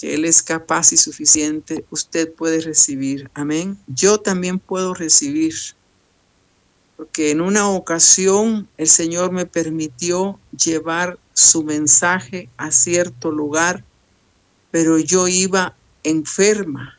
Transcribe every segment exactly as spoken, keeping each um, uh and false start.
que Él es capaz y suficiente, usted puede recibir. Amén. Yo también puedo recibir. Porque en una ocasión el Señor me permitió llevar su mensaje a cierto lugar, pero yo iba enferma.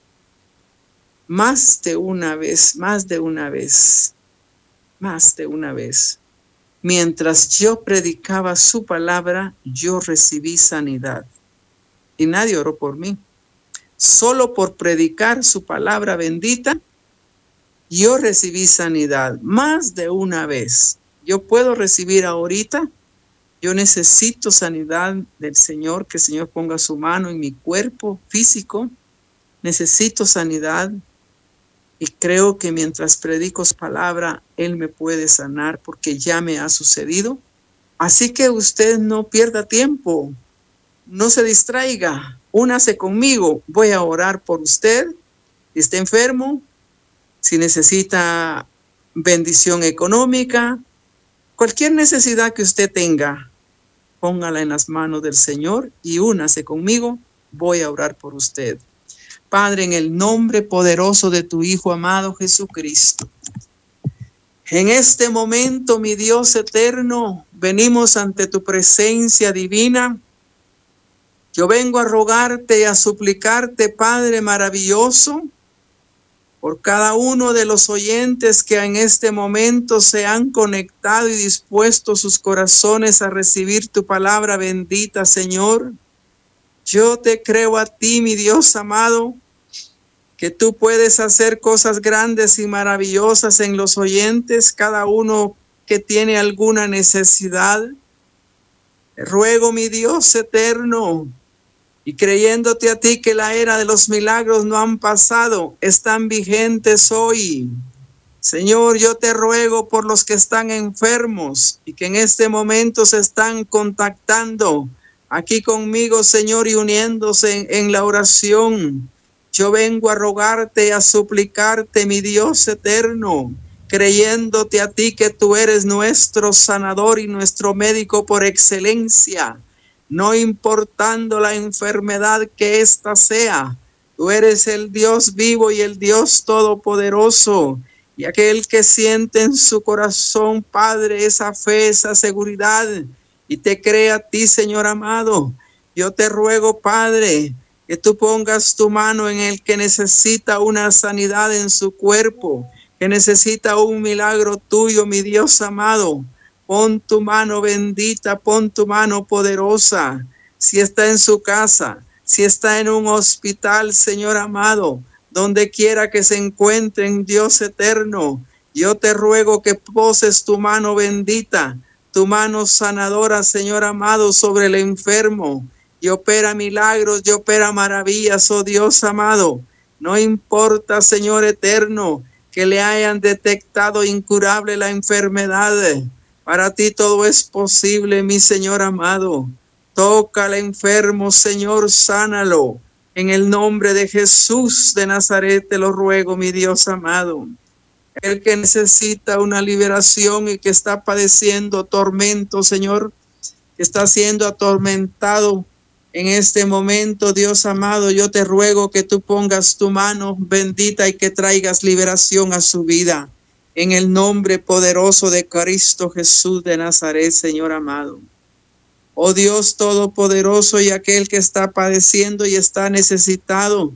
Más de una vez, más de una vez, más de una vez. Mientras yo predicaba su palabra, yo recibí sanidad. Y nadie oró por mí. Solo por predicar su palabra bendita, yo recibí sanidad más de una vez. Yo puedo recibir ahorita. Yo necesito sanidad del Señor, que el Señor ponga su mano en mi cuerpo físico. Necesito sanidad. Y creo que mientras predico su palabra, Él me puede sanar porque ya me ha sucedido. Así que usted no pierda tiempo. No se distraiga. Únase conmigo. Voy a orar por usted. Si está enfermo, si necesita bendición económica, cualquier necesidad que usted tenga, póngala en las manos del Señor y únase conmigo. Voy a orar por usted. Padre, en el nombre poderoso de tu Hijo amado Jesucristo, en este momento, mi Dios eterno, venimos ante tu presencia divina. Yo vengo a rogarte y a suplicarte, Padre maravilloso, por cada uno de los oyentes que en este momento se han conectado y dispuesto sus corazones a recibir tu palabra bendita, Señor. Yo te creo a ti, mi Dios amado, que tú puedes hacer cosas grandes y maravillosas en los oyentes, cada uno que tiene alguna necesidad. Te ruego, mi Dios eterno, y creyéndote a ti que la era de los milagros no han pasado, están vigentes hoy. Señor, yo te ruego por los que están enfermos y que en este momento se están contactando aquí conmigo, Señor, y uniéndose en, en la oración. Yo vengo a rogarte y a suplicarte, mi Dios eterno, creyéndote a ti que tú eres nuestro sanador y nuestro médico por excelencia. No importando la enfermedad que ésta sea, tú eres el Dios vivo y el Dios todopoderoso. Y aquel que siente en su corazón, Padre, esa fe, esa seguridad, y te cree a ti, Señor amado, yo te ruego, Padre, que tú pongas tu mano en el que necesita una sanidad en su cuerpo, que necesita un milagro tuyo, mi Dios amado. Pon tu mano bendita, pon tu mano poderosa. Si está en su casa, si está en un hospital, Señor amado, donde quiera que se encuentren, Dios eterno, yo te ruego que poses tu mano bendita, tu mano sanadora, Señor amado, sobre el enfermo. Y opera milagros, y opera maravillas, oh Dios amado. No importa, Señor eterno, que le hayan detectado incurable la enfermedad. Para ti todo es posible, mi Señor amado. Toca al enfermo, Señor, sánalo. En el nombre de Jesús de Nazaret te lo ruego, mi Dios amado. El que necesita una liberación y que está padeciendo tormento, Señor, que está siendo atormentado en este momento, Dios amado, yo te ruego que tú pongas tu mano bendita y que traigas liberación a su vida. En el nombre poderoso de Cristo Jesús de Nazaret, Señor amado. Oh Dios todopoderoso, y aquel que está padeciendo y está necesitado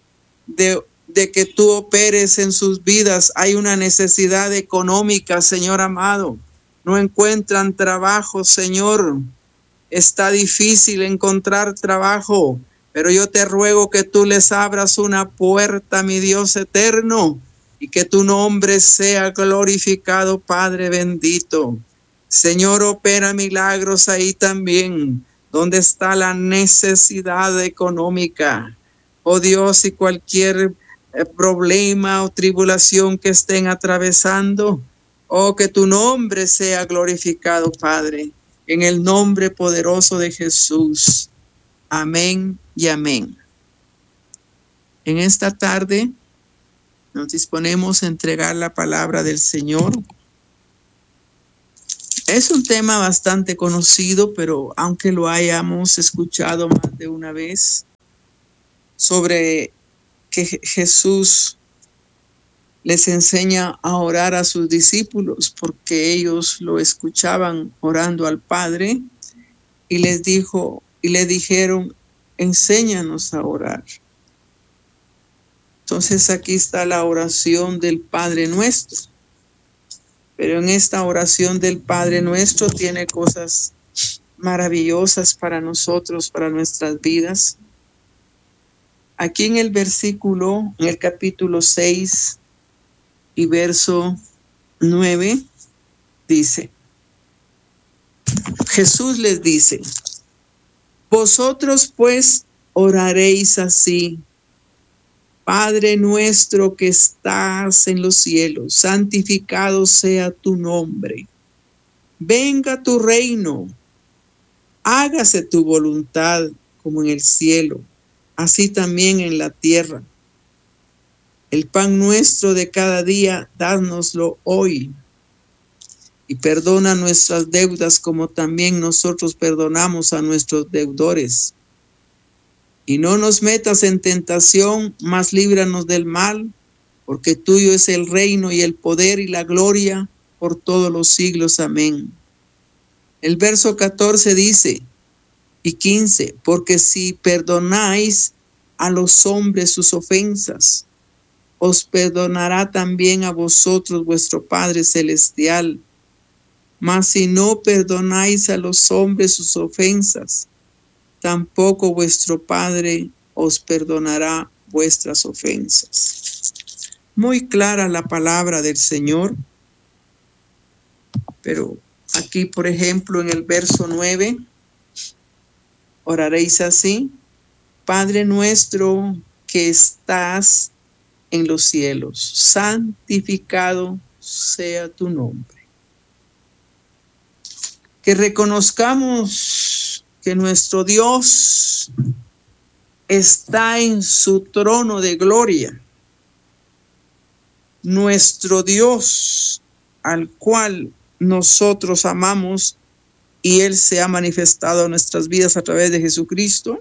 de, de que tú operes en sus vidas. Hay una necesidad económica, Señor amado. No encuentran trabajo, Señor. Está difícil encontrar trabajo, pero yo te ruego que tú les abras una puerta, mi Dios eterno, y que tu nombre sea glorificado, Padre bendito. Señor, opera milagros ahí también, donde está la necesidad económica. Oh Dios, y cualquier eh, problema o tribulación que estén atravesando, oh, que tu nombre sea glorificado, Padre, en el nombre poderoso de Jesús. Amén y amén. En esta tarde nos disponemos a entregar la palabra del Señor. Es un tema bastante conocido, pero aunque lo hayamos escuchado más de una vez, sobre que Jesús les enseña a orar a sus discípulos porque ellos lo escuchaban orando al Padre y les dijo y le dijeron, enséñanos a orar. Entonces aquí está la oración del Padre Nuestro. Pero en esta oración del Padre Nuestro tiene cosas maravillosas para nosotros, para nuestras vidas. Aquí en el versículo, en el capítulo seis y verso nueve, dice, Jesús les dice, vosotros pues oraréis así, Padre nuestro que estás en los cielos, santificado sea tu nombre. Venga tu reino, hágase tu voluntad como en el cielo, así también en la tierra. El pan nuestro de cada día, dánoslo hoy. Y perdona nuestras deudas como también nosotros perdonamos a nuestros deudores. Y no nos metas en tentación, mas líbranos del mal, porque tuyo es el reino y el poder y la gloria por todos los siglos. Amén. El verso catorce dice, y quince, porque si perdonáis a los hombres sus ofensas, os perdonará también a vosotros vuestro Padre Celestial. Mas si no perdonáis a los hombres sus ofensas, tampoco vuestro Padre os perdonará vuestras ofensas. Muy clara la palabra del Señor, pero aquí, por ejemplo, en el verso nueve, oraréis así, Padre nuestro que estás en los cielos, santificado sea tu nombre. Que reconozcamos que nuestro Dios está en su trono de gloria. Nuestro Dios al cual nosotros amamos y Él se ha manifestado en nuestras vidas a través de Jesucristo.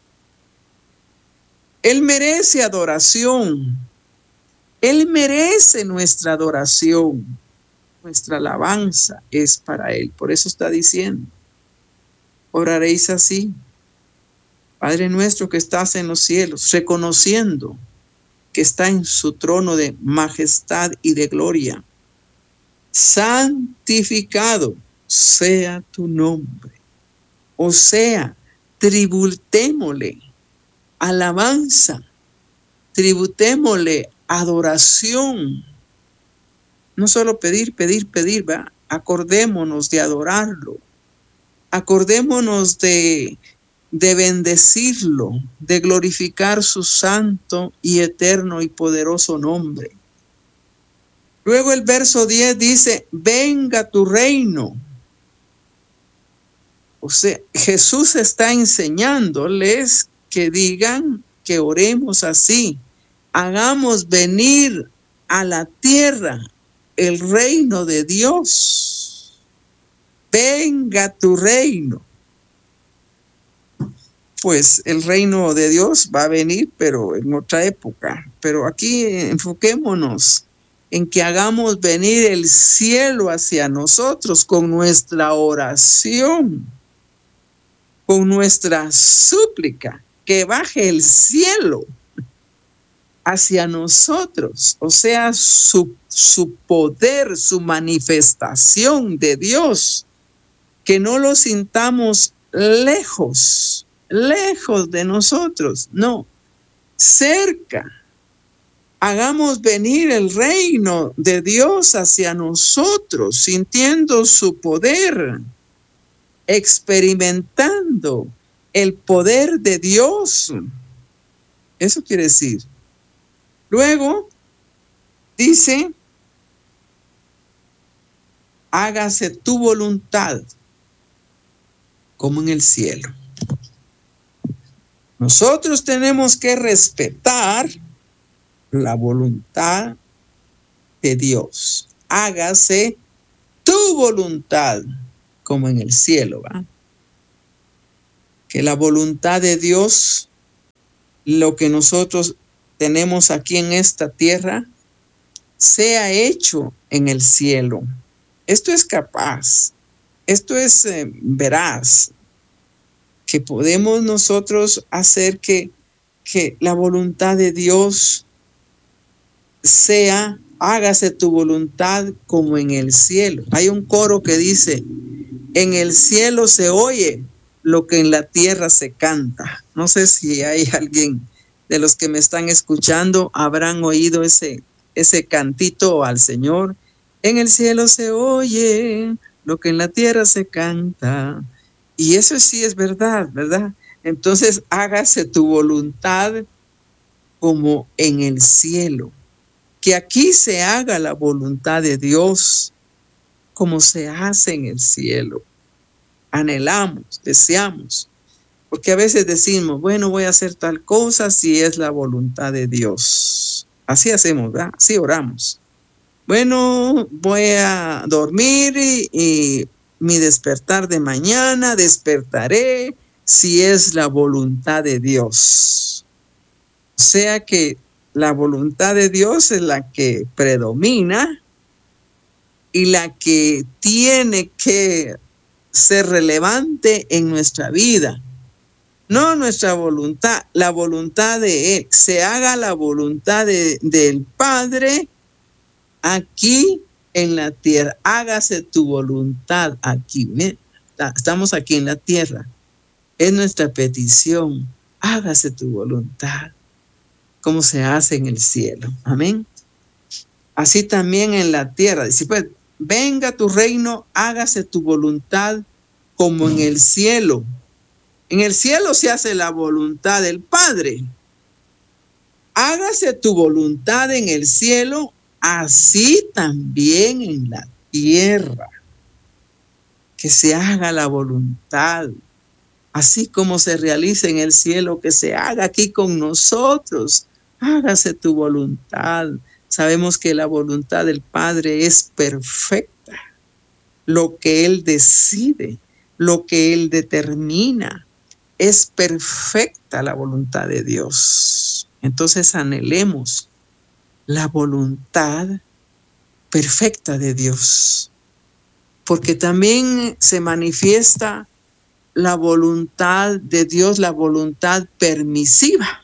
Él merece adoración. Él merece nuestra adoración. Nuestra alabanza es para Él. Por eso está diciendo, oraréis así, Padre nuestro que estás en los cielos, reconociendo que está en su trono de majestad y de gloria. Santificado sea tu nombre. O sea, tributémosle alabanza, tributémosle adoración. No solo pedir, pedir, pedir, ¿va? Acordémonos de adorarlo. Acordémonos de, de bendecirlo, de glorificar su santo y eterno y poderoso nombre. Luego el verso diez dice, venga tu reino. O sea, Jesús está enseñándoles que digan que oremos así. Hagamos venir a la tierra el reino de Dios. Venga tu reino. Pues el reino de Dios va a venir, pero en otra época. Pero aquí enfoquémonos en que hagamos venir el cielo hacia nosotros con nuestra oración, con nuestra súplica, que baje el cielo hacia nosotros, o sea, su, su poder, su manifestación de Dios, que no lo sintamos lejos, lejos de nosotros, no, cerca. Hagamos venir el reino de Dios hacia nosotros, sintiendo su poder, experimentando el poder de Dios. Eso quiere decir. Luego dice, hágase tu voluntad como en el cielo. Nosotros tenemos que respetar la voluntad de Dios. Hágase tu voluntad como en el cielo, ¿va? Que la voluntad de Dios lo que nosotros tenemos aquí en esta tierra sea hecho en el cielo. Esto es capaz, esto es eh, veraz, que podemos nosotros hacer que, que la voluntad de Dios sea, hágase tu voluntad como en el cielo. Hay un coro que dice, en el cielo se oye lo que en la tierra se canta. No sé si hay alguien de los que me están escuchando, habrán oído ese, ese cantito al Señor. En el cielo se oye lo que en la tierra se canta. Y eso sí es verdad, ¿verdad? Entonces, hágase tu voluntad como en el cielo. Que aquí se haga la voluntad de Dios como se hace en el cielo. Anhelamos, deseamos. Porque a veces decimos, bueno, voy a hacer tal cosa si es la voluntad de Dios. Así hacemos, ¿verdad? Así oramos. Bueno, voy a dormir y, y mi despertar de mañana, despertaré si es la voluntad de Dios. O sea que la voluntad de Dios es la que predomina y la que tiene que ser relevante en nuestra vida. No nuestra voluntad, la voluntad de Él. Se haga la voluntad de, del Padre aquí en la tierra. Hágase tu voluntad aquí. Estamos aquí en la tierra. Es nuestra petición. Hágase tu voluntad como se hace en el cielo. Amén. Así también en la tierra. Dice, pues, venga tu reino, hágase tu voluntad como en el cielo. En el cielo se hace la voluntad del Padre. Hágase tu voluntad en el cielo, así también en la tierra. Que se haga la voluntad, así como se realiza en el cielo, que se haga aquí con nosotros. Hágase tu voluntad. Sabemos que la voluntad del Padre es perfecta. Lo que Él decide, lo que Él determina, es perfecta la voluntad de Dios. Entonces anhelemos la voluntad perfecta de Dios, porque también se manifiesta la voluntad de Dios, la voluntad permisiva.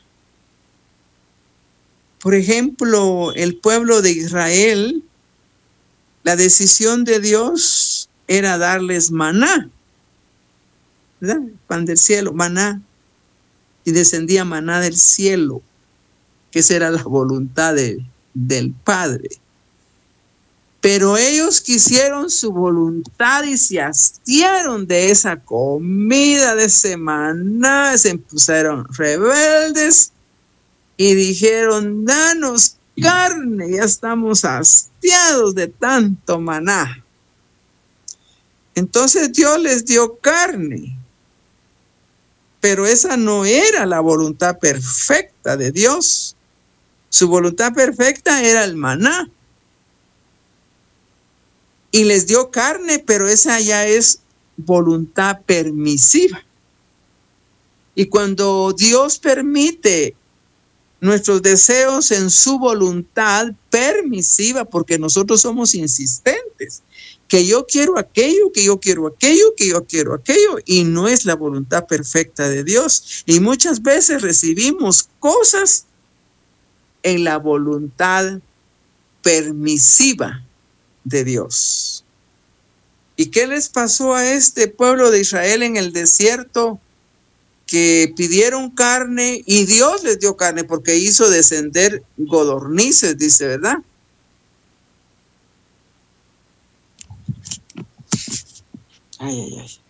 Por ejemplo, el pueblo de Israel, la decisión de Dios era darles maná, ¿verdad? Pan del cielo, maná, y descendía maná del cielo, que esa era la voluntad de, del Padre. Pero ellos quisieron su voluntad y se hastieron de esa comida, de ese maná, se pusieron rebeldes y dijeron, danos carne, ya estamos hastiados de tanto maná. Entonces Dios les dio carne, pero esa no era la voluntad perfecta de Dios. Su voluntad perfecta era el maná. Y les dio carne, pero esa ya es voluntad permisiva. Y cuando Dios permite nuestros deseos en su voluntad permisiva, porque nosotros somos insistentes, que yo quiero aquello, que yo quiero aquello, que yo quiero aquello, y no es la voluntad perfecta de Dios. Y muchas veces recibimos cosas en la voluntad permisiva de Dios. ¿Y qué les pasó a este pueblo de Israel en el desierto? Que pidieron carne y Dios les dio carne porque hizo descender codornices, dice, ¿verdad? Ay, ay, ay.